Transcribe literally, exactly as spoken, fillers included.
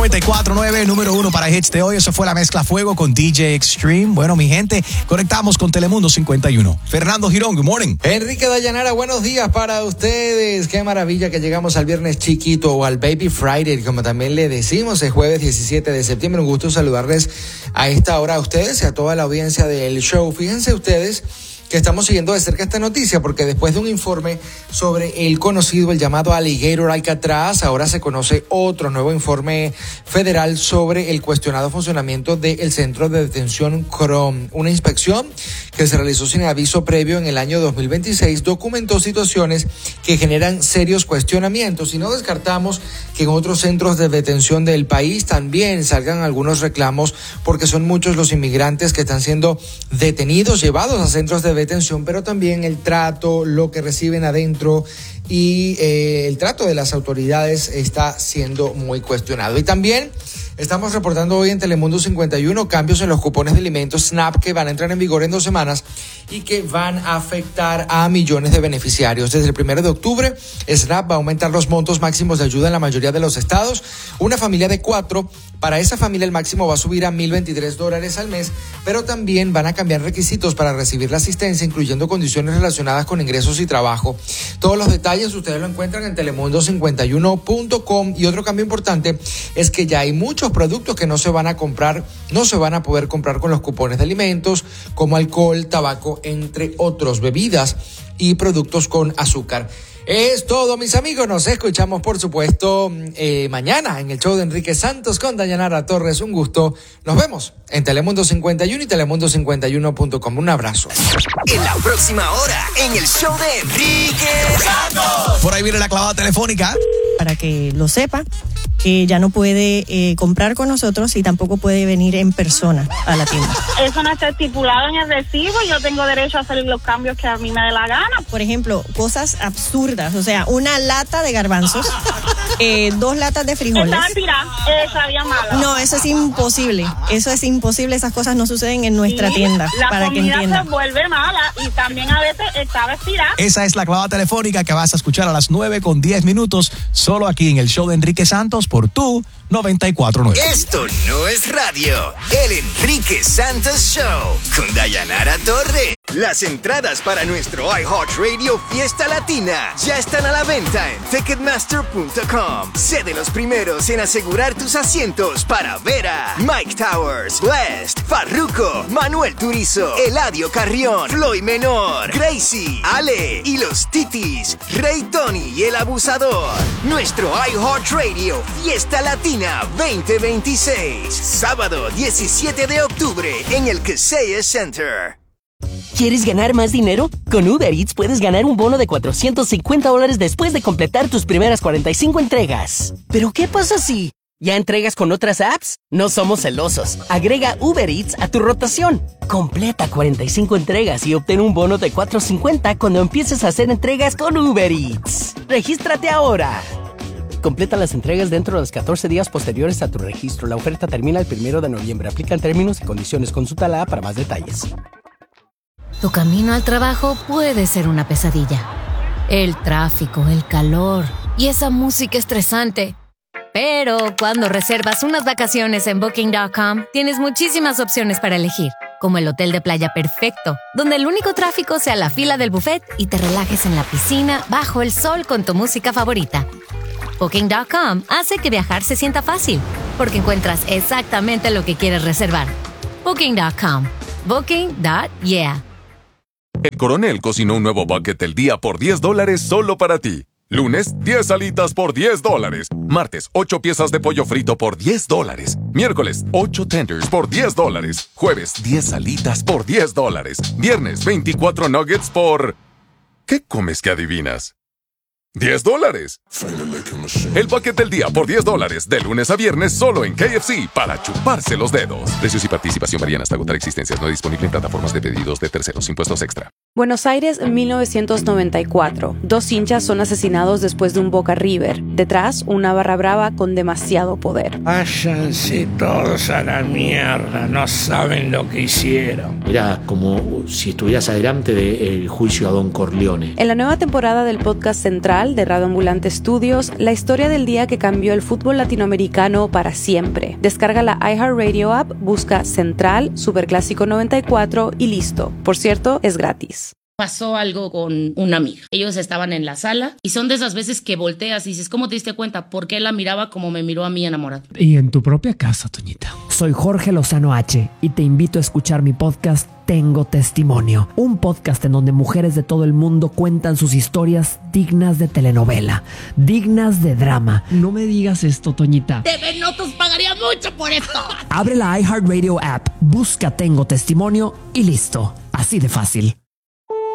noventa y cuatro punto nueve, número uno para hits de hoy. Eso fue la mezcla Fuego con D J Extreme. Bueno, mi gente, conectamos con Telemundo cincuenta y uno. Fernando Girón, good morning. Enrique Dayanara, buenos días para ustedes. Qué maravilla que llegamos al viernes chiquito o al Baby Friday, como también le decimos, el jueves diecisiete de septiembre. Un gusto saludarles a esta hora a ustedes y a toda la audiencia del show. Fíjense ustedes que estamos siguiendo de cerca esta noticia porque después de un informe sobre el conocido, el llamado Alligator Alcatraz, ahora se conoce otro nuevo informe federal sobre el cuestionado funcionamiento del centro de detención Crom. Una inspección que se realizó sin aviso previo en el año dos mil veintiséis documentó situaciones que generan serios cuestionamientos y no descartamos que en otros centros de detención del país también salgan algunos reclamos porque son muchos los inmigrantes que están siendo detenidos, llevados a centros de detención, pero también el trato, lo que reciben adentro y eh, el trato de las autoridades está siendo muy cuestionado. Y también estamos reportando hoy en Telemundo cincuenta y uno cambios en los cupones de alimentos SNAP que van a entrar en vigor en dos semanas y que van a afectar a millones de beneficiarios. Desde el primero de octubre, SNAP va a aumentar los montos máximos de ayuda en la mayoría de los estados. Una familia de cuatro, para esa familia el máximo va a subir a mil veintitrés dólares al mes, pero también van a cambiar requisitos para recibir la asistencia, incluyendo condiciones relacionadas con ingresos y trabajo. Todos los detalles ustedes lo encuentran en telemundo cincuenta y uno punto com. Y otro cambio importante es que ya hay muchos productos que no se van a comprar, no se van a poder comprar con los cupones de alimentos, como alcohol, tabaco, entre otros, bebidas y productos con azúcar. Es todo, mis amigos. Nos escuchamos, por supuesto, eh, mañana en el show de Enrique Santos con Dayanara Torres. Un gusto. Nos vemos en Telemundo cincuenta y uno y telemundo cincuenta y uno punto com. Un abrazo. En la próxima hora, en el show de Enrique Santos. Por ahí viene la clavada telefónica. Para que lo sepa, que ya no puede eh, comprar con nosotros y tampoco puede venir en persona a la tienda. Eso no está estipulado en el recibo. Yo tengo derecho a hacer los cambios que a mí me dé la gana. Por ejemplo, cosas absurdas. O sea, una lata de garbanzos, eh, dos latas de frijoles. Estaban tiradas, eh, sabía mala. No, eso es imposible. Eso es imposible. Esas cosas no suceden en nuestra sí, tienda. La para que comida entiendan. se vuelve mala y también a veces estaba estirada. Esa es la clavada telefónica que vas a escuchar a las nueve con diez minutos, solo aquí en el show de Enrique Santos por tu noventa y cuatro punto nueve. Esto no es radio. El Enrique Santos Show con Dayanara Torres. Las entradas para nuestro iHeartRadio Fiesta Latina ya están a la venta en ticketmaster punto com. Sé de los primeros en asegurar tus asientos para ver a Mike Towers, Blessed, Farruko, Manuel Turizo, Eladio Carrión, Floyd Menor, Gracie, Ale y los Titis, Rey Tony y el Abusador. Nuestro iHeartRadio Fiesta Latina veinte veintiséis, sábado diecisiete de octubre en el Kaseya Center. ¿Quieres ganar más dinero? Con Uber Eats puedes ganar un bono de cuatrocientos cincuenta dólares después de completar tus primeras cuarenta y cinco entregas. ¿Pero qué pasa si ya entregas con otras apps? No somos celosos. Agrega Uber Eats a tu rotación. Completa cuarenta y cinco entregas y obtén un bono de cuatrocientos cincuenta cuando empieces a hacer entregas con Uber Eats. ¡Regístrate ahora! Completa las entregas dentro de los catorce días posteriores a tu registro. La oferta termina el primero de noviembre. Aplican términos y condiciones. Consulta la app para más detalles. Tu camino al trabajo puede ser una pesadilla. El tráfico, el calor y esa música estresante. Pero cuando reservas unas vacaciones en booking punto com, tienes muchísimas opciones para elegir, como el hotel de playa perfecto, donde el único tráfico sea la fila del buffet y te relajes en la piscina bajo el sol con tu música favorita. booking punto com hace que viajar se sienta fácil, porque encuentras exactamente lo que quieres reservar. booking punto com. Booking punto yeah. El Coronel cocinó un nuevo bucket del día por diez dólares solo para ti. Lunes, diez alitas por diez dólares. Martes, ocho piezas de pollo frito por diez dólares. Miércoles, ocho tenders por diez dólares. Jueves, diez alitas por diez dólares. Viernes, veinticuatro nuggets por... ¿Qué comes que adivinas? diez dólares. El bucket del día por diez dólares, de lunes a viernes solo en K F C, para chuparse los dedos. Precios y participación varían hasta agotar existencias. No disponible en plataformas de pedidos de terceros. Impuestos extra. Buenos Aires, mil novecientos noventa y cuatro. Dos hinchas son asesinados después de un Boca River. Detrás, una barra brava con demasiado poder. Váyanse todos a la mierda, no saben lo que hicieron. Era como si estuvieras adelante del juicio a Don Corleone. En la nueva temporada del podcast central de Radio Ambulante Studios, la historia del día que cambió el fútbol latinoamericano para siempre. Descarga la iHeartRadio app, busca Central, Superclásico noventa y cuatro y listo. Por cierto, es gratis. Pasó algo con una amiga. Ellos estaban en la sala y son de esas veces que volteas y dices, ¿cómo te diste cuenta? Porque él la miraba como me miró a mí enamorado. Y en tu propia casa, Toñita. Soy Jorge Lozano H y te invito a escuchar mi podcast Tengo Testimonio, un podcast en donde mujeres de todo el mundo cuentan sus historias dignas de telenovela, dignas de drama. No me digas esto, Toñita. T V Notos pagaría mucho por esto. Abre la iHeartRadio app, busca Tengo Testimonio y listo. Así de fácil.